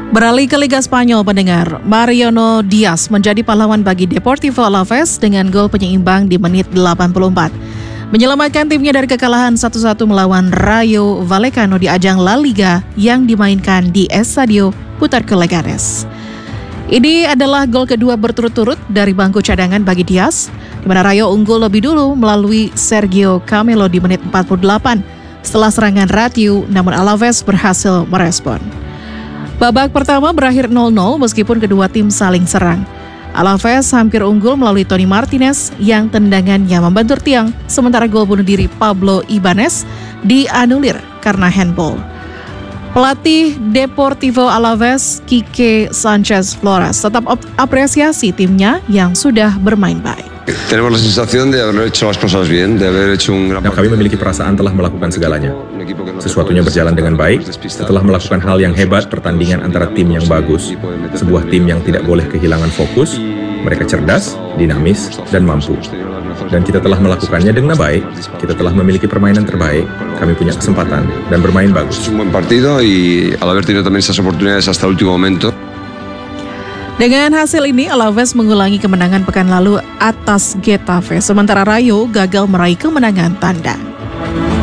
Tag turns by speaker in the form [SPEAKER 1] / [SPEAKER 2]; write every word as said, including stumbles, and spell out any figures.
[SPEAKER 1] Beralih ke Liga Spanyol, pendengar, Mariano Diaz menjadi pahlawan bagi Deportivo Alaves dengan gol penyeimbang di menit delapan puluh empat. Menyelamatkan timnya dari kekalahan satu satu melawan Rayo Vallecano di ajang La Liga yang dimainkan di Estadio Putarco Leganes. Ini adalah gol kedua berturut-turut dari bangku cadangan bagi Diaz, di mana Rayo unggul lebih dulu melalui Sergio Camelo di menit empat puluh delapan setelah serangan Ratiu, namun Alaves berhasil merespon. Babak pertama berakhir nol nol meskipun kedua tim saling serang. Alaves hampir unggul melalui Tony Martinez yang tendangannya membentur tiang, sementara gol bunuh diri Pablo Ibanez dianulir karena handball. Pelatih Deportivo Alaves, Quique Sánchez Flores, tetap apresiasi timnya yang sudah bermain baik.
[SPEAKER 2] Tenemos la sensación de haber hecho las cosas bien, de haber hecho un gran
[SPEAKER 3] Nah, kami memiliki perasaan telah melakukan segalanya. Sesuatunya berjalan dengan baik setelah melakukan hal yang hebat, pertandingan antara tim yang bagus. Sebuah tim yang tidak boleh kehilangan fokus, mereka cerdas, dinamis, dan mampu. Dan kita telah melakukannya dengan baik, kita telah memiliki permainan terbaik, kami punya kesempatan, dan bermain bagus.
[SPEAKER 2] Es un buen partido y al haber tenido también esas oportunidades hasta el último momento.
[SPEAKER 1] Dengan hasil ini, Alaves mengulangi kemenangan pekan lalu atas Getafe, sementara Rayo gagal meraih kemenangan tandang.